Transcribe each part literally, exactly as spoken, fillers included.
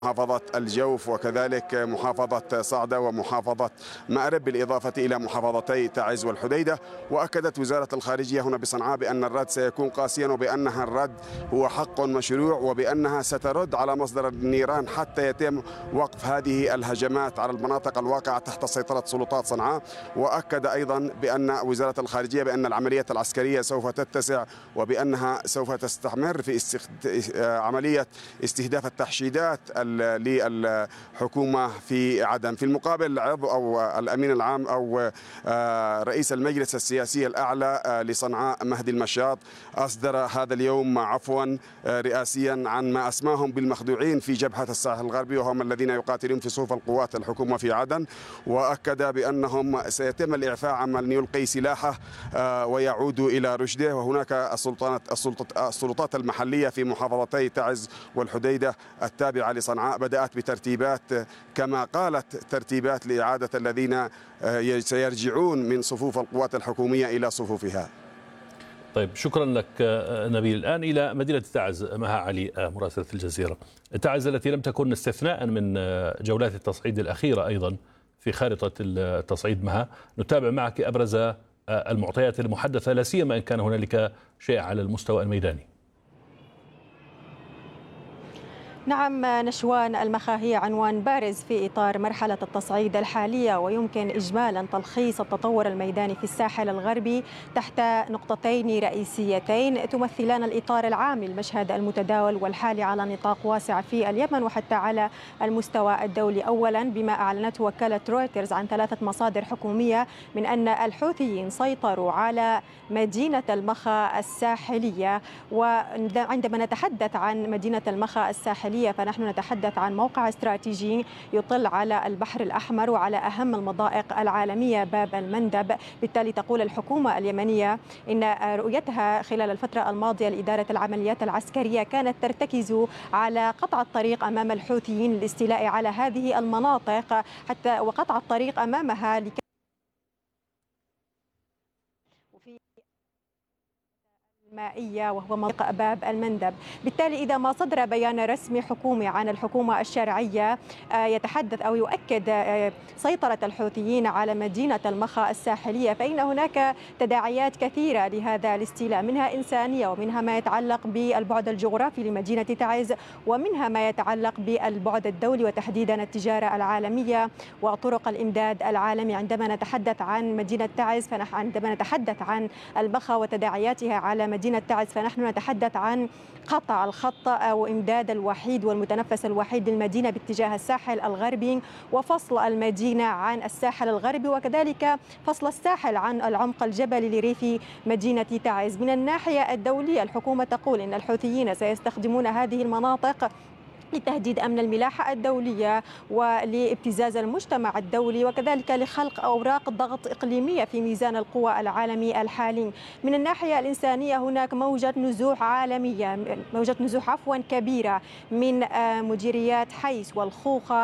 محافظة الجوف وكذلك محافظة صعدة ومحافظة مأرب بالإضافة إلى محافظتي تعز والحديدة. وأكدت وزارة الخارجية هنا بصنعاء بأن الرد سيكون قاسيا وبأنها الرد هو حق مشروع وبأنها سترد على مصدر النيران حتى يتم وقف هذه الهجمات على المناطق الواقعة تحت سيطرة سلطات صنعاء. وأكد أيضا بأن وزارة الخارجية بأن العملية العسكرية سوف تتسع وبأنها سوف تستمر في استخد... عملية استهداف التحشيدات للحكومة في عدن. في المقابل عضو أو الأمين العام أو رئيس المجلس السياسي الأعلى لصنعاء مهدي المشاط أصدر هذا اليوم عفوا رئاسيا عن ما أسماهم بالمخدوعين في جبهة الساحل الغربي وهم الذين يقاتلون في صفوف القوات الحكومة في عدن. وأكد بأنهم سيتم الإعفاء عمن يلقي سلاحه ويعود إلى رشده. وهناك السلطات السلطات المحلية في محافظتي تعز والحديدة التابعة لصنعاء بدأت بترتيبات كما قالت ترتيبات لإعادة الذين سيرجعون من صفوف القوات الحكومية إلى صفوفها. طيب شكرا لك نبيل. الآن إلى مدينة تعز، مها علي مراسلة الجزيرة. تعز التي لم تكن استثناء من جولات التصعيد الأخيرة أيضا في خارطة التصعيد. مها، نتابع معك أبرز المعطيات المحدثة لا سيما إن كان هنالك شيء على المستوى الميداني. نعم نشوان، المخا هي عنوان بارز في إطار مرحلة التصعيد الحالية، ويمكن إجمالا تلخيص التطور الميداني في الساحل الغربي تحت نقطتين رئيسيتين تمثلان الإطار العام للمشهد المتداول والحالي على نطاق واسع في اليمن وحتى على المستوى الدولي. أولا بما أعلنته وكالة رويترز عن ثلاثة مصادر حكومية من أن الحوثيين سيطروا على مدينة المخا الساحلية. وعندما نتحدث عن مدينة المخا الساحلية فنحن نتحدث عن موقع استراتيجي يطل على البحر الأحمر وعلى أهم المضائق العالمية باب المندب. بالتالي تقول الحكومة اليمنية إن رؤيتها خلال الفترة الماضية لإدارة العمليات العسكرية كانت ترتكز على قطع الطريق أمام الحوثيين للاستيلاء على هذه المناطق حتى وقطع الطريق أمامها لك مائية وهو منطقة باب المندب. بالتالي إذا ما صدر بيان رسمي حكومي عن الحكومة الشرعية يتحدث أو يؤكد سيطرة الحوثيين على مدينة المخا الساحلية فإن هناك تداعيات كثيرة لهذا الاستيلاء، منها إنسانية ومنها ما يتعلق بالبعد الجغرافي لمدينة تعز ومنها ما يتعلق بالبعد الدولي وتحديدا التجارة العالمية وطرق الإمداد العالمي. عندما نتحدث عن مدينة تعز فنحن عندما نتحدث عن المخا وتداعياتها على مدينة مدينة تعز فنحن نتحدث عن قطع الخط أو إمداد الوحيد والمتنفس الوحيد للمدينة باتجاه الساحل الغربي وفصل المدينة عن الساحل الغربي وكذلك فصل الساحل عن العمق الجبلي لريف مدينة تعز. من الناحية الدولية الحكومة تقول إن الحوثيين سيستخدمون هذه المناطق لتهديد أمن الملاحة الدولية ولابتزاز المجتمع الدولي وكذلك لخلق أوراق ضغط إقليمية في ميزان القوى العالمي الحالي. من الناحية الإنسانية هناك موجة نزوح عالمية موجة نزوح عفوا كبيرة من مديريات حيس والخوخة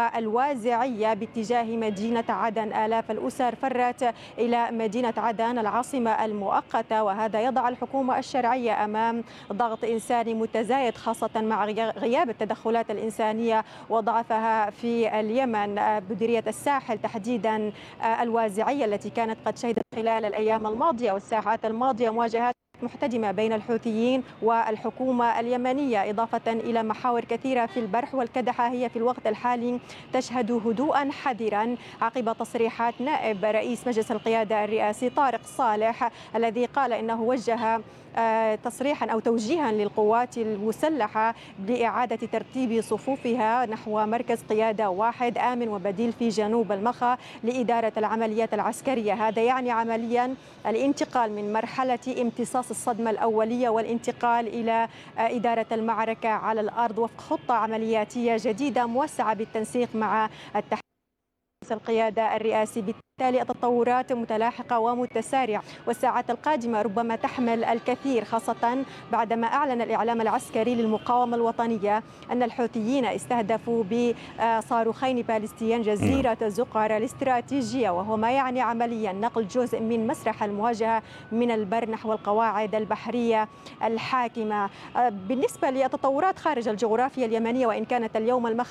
والوازعية باتجاه مدينة عدن. آلاف الأسر فرت إلى مدينة عدن العاصمة المؤقتة وهذا يضع الحكومة الشرعية أمام ضغط إنساني متزايد خاصة مع غياب التدخلات الإنسانية وضعفها في اليمن. مديرية الساحل تحديدا الوازعية التي كانت قد شهدت خلال الأيام الماضية والساعات الماضية مواجهات محتدمة بين الحوثيين والحكومة اليمنية إضافة إلى محاور كثيرة في البرح والكدحة هي في الوقت الحالي تشهد هدوءا حذرا عقب تصريحات نائب رئيس مجلس القيادة الرئاسي طارق صالح الذي قال إنه وجه تصريحا أو توجيها للقوات المسلحة لإعادة ترتيب صفوفها نحو مركز قيادة واحد آمن وبديل في جنوب المخا لإدارة العمليات العسكرية. هذا يعني عمليا الانتقال من مرحلة امتصاص الصدمة الأولية والانتقال إلى إدارة المعركة على الأرض وفق خطة عملياتية جديدة موسعة بالتنسيق مع التحديث القيادة الرئاسي. بالتالي التطورات متلاحقة ومتسارعة، والساعات القادمة ربما تحمل الكثير، خاصة بعدما أعلن الإعلام العسكري للمقاومة الوطنية أن الحوثيين استهدفوا بصاروخين باليستيين جزيرة زقر الاستراتيجية، وهو ما يعني عمليا نقل جزء من مسرح المواجهة من البر نحو القواعد البحرية الحاكمة. بالنسبة للتطورات خارج الجغرافيا اليمنية، وإن كانت اليوم المخ